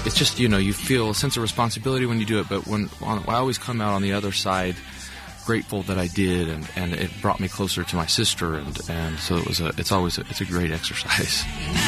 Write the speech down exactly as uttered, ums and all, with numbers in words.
it's just, you know, you feel a sense of responsibility when you do it, but when on, I always come out on the other side grateful that I did, and, and it brought me closer to my sister, and, and so it was a, it's always a, it's a great exercise.